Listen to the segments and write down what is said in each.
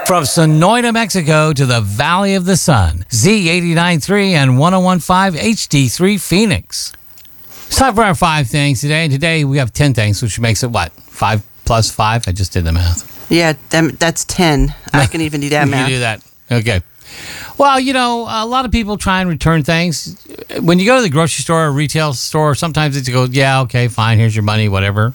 From Sonoita, Mexico to the Valley of the Sun, Z89.3 and 101.5 HD3 Phoenix. It's time for our 5 things today. And today we have 10 things, which makes it what? 5 plus 5? I just did the math. Yeah, that's 10. I can even do that math. You do that. Okay. Well, you know, a lot of people try and return things. When you go to the grocery store or retail store, sometimes it's go, yeah, okay, fine, here's your money, whatever.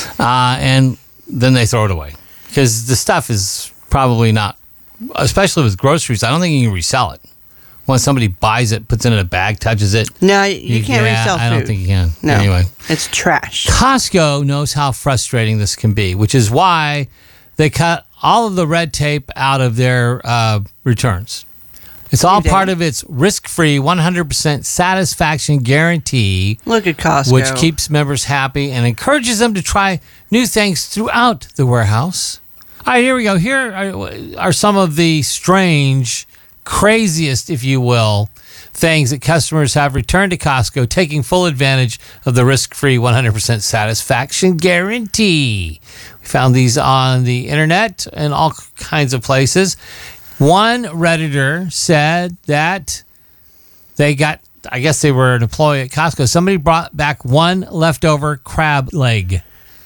And then they throw it away. Because the stuff is probably not, especially with groceries, I don't think you can resell it. Once somebody buys it, puts it in a bag, touches it. No, you can't resell food. I don't think you can. No, anyway. It's trash. Costco knows how frustrating this can be, which is why they cut all of the red tape out of their returns. It's all part of its risk-free 100% satisfaction guarantee. Look at Costco. Which keeps members happy and encourages them to try new things throughout the warehouse. All right, here we go. Here are some of the strange, craziest, if you will, things that customers have returned to Costco, taking full advantage of the risk-free 100% satisfaction guarantee. We found these on the internet and all kinds of places. One Redditor said that they got, I guess they were an employee at Costco. Somebody brought back one leftover crab leg.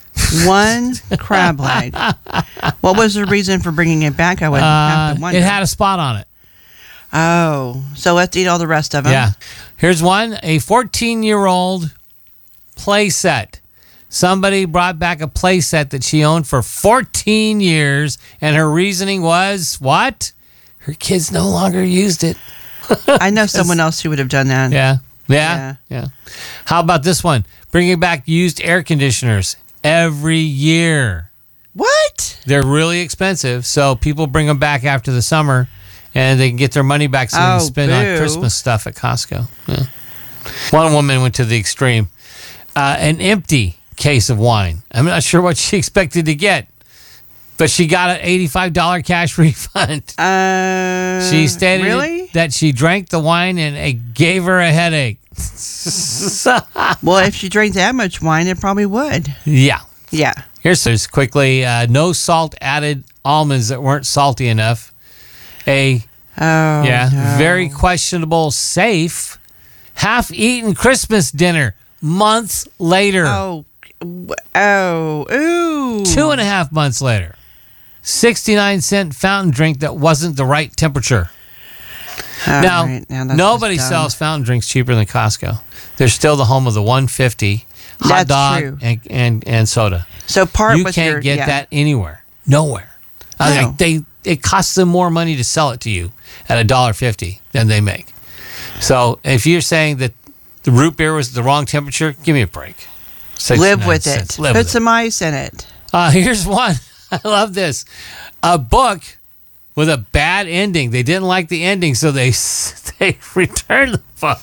One crab leg. What was the reason for bringing it back? I would have to wonder. It had a spot on it. Oh, so let's eat all the rest of them. Yeah. Here's one, a 14-year-old play set. Somebody brought back a play set that she owned for 14 years, and her reasoning was, what? Her kids no longer used it. I know someone else who would have done that. Yeah. How about this one? Bringing back used air conditioners every year. What? They're really expensive, so people bring them back after the summer, and they can get their money back so they can spend on Christmas stuff at Costco. Yeah. One woman went to the extreme. An empty case of wine. I'm not sure what she expected to get, but she got an $85 cash refund. She stated that she drank the wine and it gave her a headache. Well, if she drank that much wine, it probably would. Yeah. Here's quickly, no salt added almonds that weren't salty enough. Very questionable safe half-eaten Christmas dinner months later. Ooh. 2.5 months later. 69-cent fountain drink that wasn't the right temperature. Now nobody sells fountain drinks cheaper than Costco. They're still the home of the $1.50 hot dog and soda. So you can't get that anywhere. Nowhere. No. It costs them more money to sell it to you at $1.50 than they make. So if you're saying that the root beer was the wrong temperature, give me a break. Live with it. Put some ice in it. Here's one. I love this. A book with a bad ending. They didn't like the ending, so they returned the book.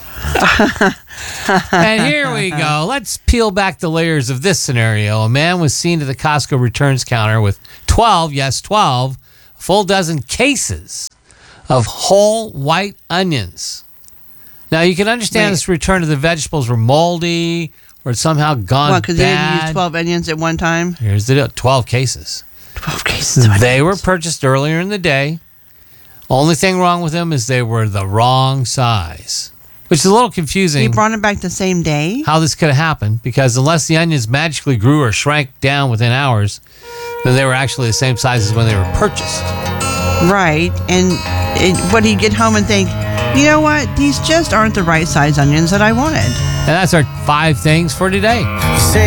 And here we go. Let's peel back the layers of this scenario. A man was seen at the Costco returns counter with 12, a full dozen cases of whole white onions. Now, you can understand this return of the vegetables were moldy or somehow gone bad. Because they didn't use 12 onions at one time? Here's the deal. 12 cases. 12 cases of onions. They were purchased earlier in the day. Only thing wrong with them is they were the wrong size, which is a little confusing. He brought them back the same day? How this could have happened, because unless the onions magically grew or shrank down within hours, then they were actually the same size as when they were purchased. Right. And would he get home and think, you know what? These just aren't the right size onions that I wanted. And that's our 5 things for today.